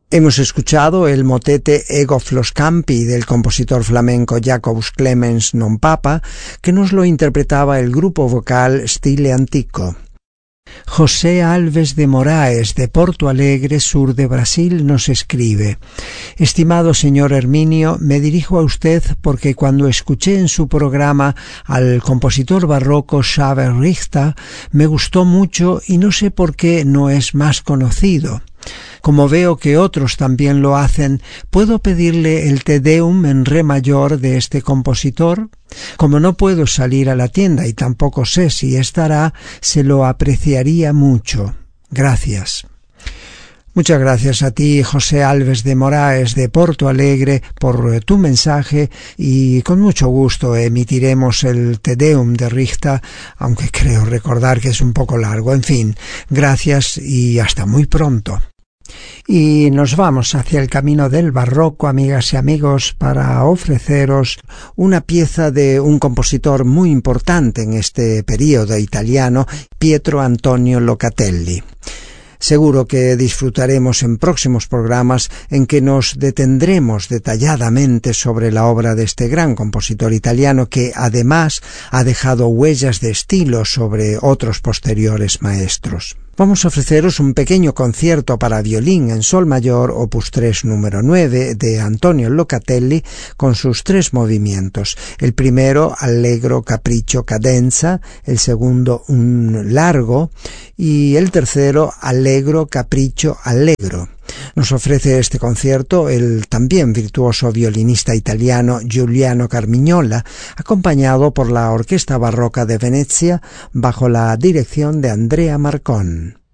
Hemos escuchado el motete Ego Flos Campi del compositor flamenco Jacobus Clemens non Papa, que nos lo interpretaba el grupo vocal Stile Antico. José Alves de Moraes, de Porto Alegre, sur de Brasil, nos escribe: Estimado señor Herminio, me dirijo a usted porque cuando escuché en su programa al compositor barroco Xaver Richter, me gustó mucho y no sé por qué no es más conocido. Como veo que otros también lo hacen, ¿puedo pedirle el Te Deum en re mayor de este compositor? Como no puedo salir a la tienda y tampoco sé si estará, se lo apreciaría mucho. Gracias. Muchas gracias a ti, José Alves de Moraes, de Porto Alegre, por tu mensaje, y con mucho gusto emitiremos el Te Deum de Richter, aunque creo recordar que es un poco largo. En fin, gracias y hasta muy pronto. Y nos vamos hacia el camino del barroco, amigas y amigos, para ofreceros una pieza de un compositor muy importante en este período italiano, Pietro Antonio Locatelli. Seguro que disfrutaremos en próximos programas en que nos detendremos detalladamente sobre la obra de este gran compositor italiano que además ha dejado huellas de estilo sobre otros posteriores maestros. Vamos a ofreceros un pequeño concierto para violín en sol mayor, opus 3 número 9, de Antonio Locatelli, con sus 3 movimientos. El primero, allegro, capriccio, cadenza; el segundo, un largo; y el tercero, allegro, capriccio, allegro. Nos ofrece este concierto el también virtuoso violinista italiano Giuliano Carmignola, acompañado por la Orquesta Barroca de Venecia bajo la dirección de Andrea Marcon.